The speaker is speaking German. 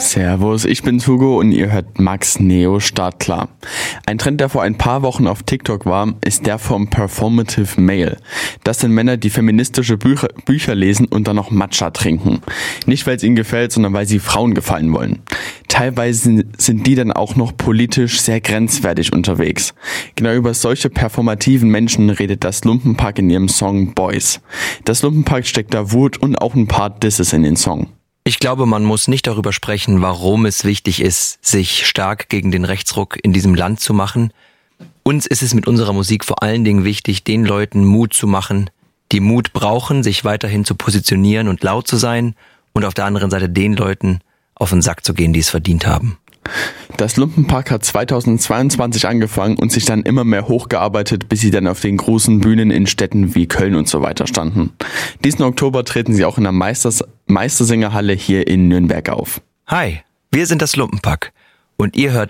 Servus, ich bin Hugo und ihr hört Max Neo Startklar. Ein Trend, der vor ein paar Wochen auf TikTok war, ist der vom Performative Male. Das sind Männer, die feministische Bücher lesen und dann noch Matcha trinken. Nicht, weil es ihnen gefällt, sondern weil sie Frauen gefallen wollen. Teilweise sind die dann auch noch politisch sehr grenzwertig unterwegs. Genau über solche performativen Menschen redet das Lumpenpack in ihrem Song Boys. Das Lumpenpack steckt da Wut und auch ein paar Disses in den Song. Ich glaube, man muss nicht darüber sprechen, warum es wichtig ist, sich stark gegen den Rechtsruck in diesem Land zu machen. Uns ist es mit unserer Musik vor allen Dingen wichtig, den Leuten Mut zu machen, die Mut brauchen, sich weiterhin zu positionieren und laut zu sein und auf der anderen Seite den Leuten auf den Sack zu gehen, die es verdient haben. Das Lumpenpack hat 2022 angefangen und sich dann immer mehr hochgearbeitet, bis sie dann auf den großen Bühnen in Städten wie Köln und so weiter standen. Diesen Oktober treten sie auch in der Meistersingerhalle hier in Nürnberg auf. Hi, wir sind das Lumpenpack und ihr hört